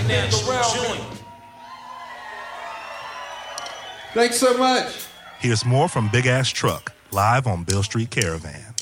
national joint. Thanks so much. Here's more from Big Ass Truck, live on Beale Street Caravan.